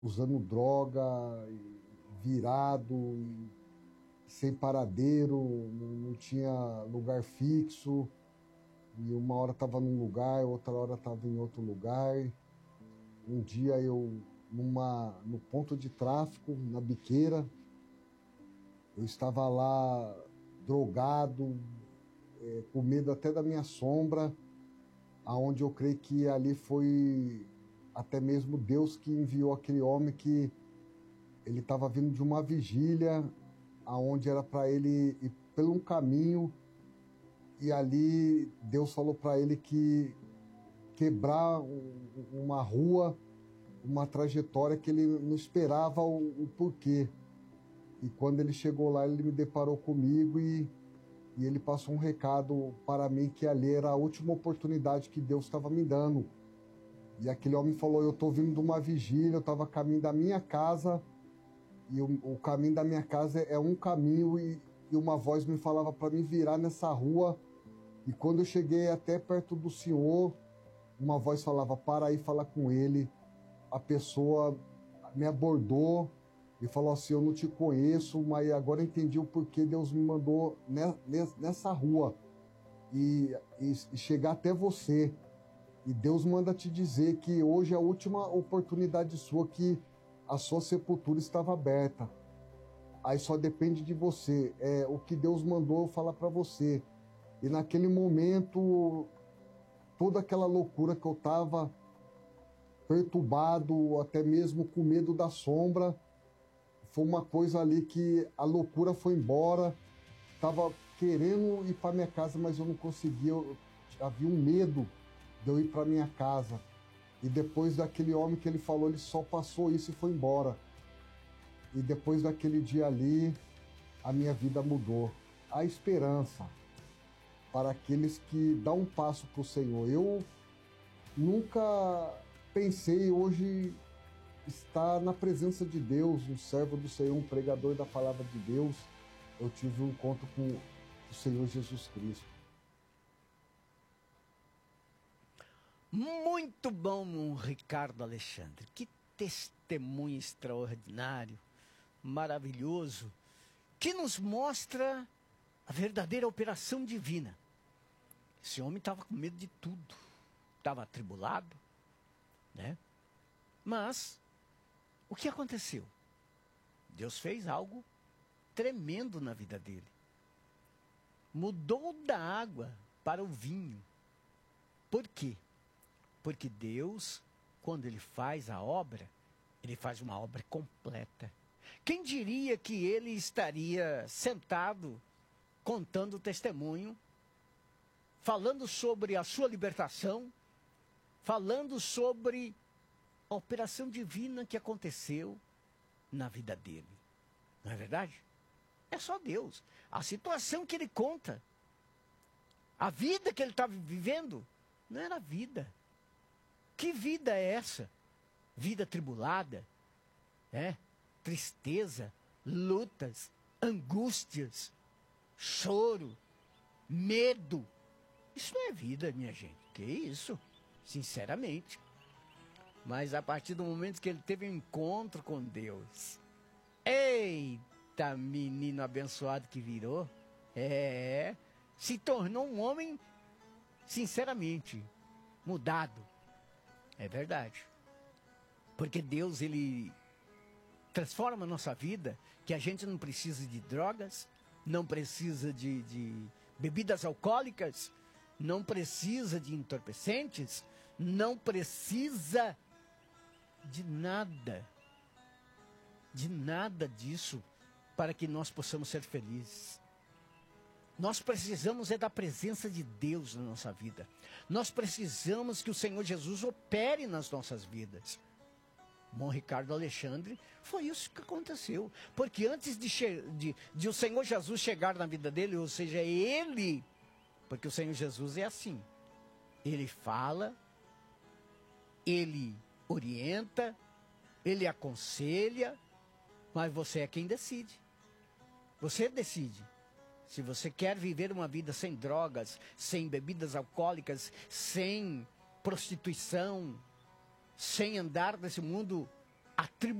usando droga, virado, sem paradeiro, não tinha lugar fixo, e uma hora estava num lugar, outra hora estava em outro lugar. Um dia eu, no ponto de tráfico, na biqueira, eu estava lá drogado, com medo até da minha sombra, aonde eu creio que ali foi até mesmo Deus que enviou aquele homem, que ele estava vindo de uma vigília, aonde era para ele ir pelo um caminho, e ali Deus falou para ele que quebrar uma rua, uma trajetória que ele não esperava o porquê. E quando ele chegou lá, ele me deparou comigo e ele passou um recado para mim, que ali era a última oportunidade que Deus estava me dando. E aquele homem falou: eu estou vindo de uma vigília, eu estava a caminho da minha casa, e o caminho da minha casa é um caminho, e uma voz me falava para me virar nessa rua. E quando eu cheguei até perto do senhor, uma voz falava: para aí, fala com ele. A pessoa me abordou e falou assim: eu não te conheço, mas agora entendi o porquê Deus me mandou nessa rua e chegar até você. E Deus manda te dizer que hoje é a última oportunidade sua, que a sua sepultura estava aberta. Aí só depende de você. O que Deus mandou falar para você. E naquele momento, toda aquela loucura que eu estava perturbado, até mesmo com medo da sombra, foi uma coisa ali que a loucura foi embora. Tava querendo ir para minha casa, mas eu não conseguia. Havia um medo de eu ir para minha casa. E depois daquele homem que ele falou, ele só passou isso e foi embora. E depois daquele dia ali, a minha vida mudou. A esperança para aqueles que dão um passo para o Senhor. Eu nunca pensei hoje estar na presença de Deus, um servo do Senhor, um pregador da palavra de Deus. Eu tive um encontro com o Senhor Jesus Cristo. Muito bom, Ricardo Alexandre. Que testemunho extraordinário, maravilhoso, que nos mostra a verdadeira operação divina. Esse homem estava com medo de tudo, estava atribulado, né? Mas o que aconteceu? Deus fez algo tremendo na vida dele. Mudou da água para o vinho. Por quê? Porque Deus, quando Ele faz a obra, Ele faz uma obra completa. Quem diria que ele estaria sentado, contando o testemunho, falando sobre a sua libertação, falando sobre a operação divina que aconteceu na vida dele. Não é verdade? É só Deus. A situação que ele conta, a vida que ele estava vivendo, não era vida. Que vida é essa? Vida tribulada, tristeza, lutas, angústias, choro, medo. Isso não é vida, minha gente. Que isso? Sinceramente. Mas a partir do momento que ele teve um encontro com Deus, eita, menino abençoado que virou, se tornou um homem, sinceramente, mudado. É verdade. Porque Deus, Ele transforma a nossa vida, que a gente não precisa de drogas, não precisa de bebidas alcoólicas, não precisa de entorpecentes, não precisa de nada disso para que nós possamos ser felizes. Nós precisamos da presença de Deus na nossa vida. Nós precisamos que o Senhor Jesus opere nas nossas vidas. Bom, Ricardo Alexandre, foi isso que aconteceu. Porque antes de o Senhor Jesus chegar na vida dele, ou seja, ele, porque o Senhor Jesus é assim, ele fala, ele orienta, ele aconselha, mas você é quem decide. Você decide. Se você quer viver uma vida sem drogas, sem bebidas alcoólicas, sem prostituição, sem andar nesse mundo a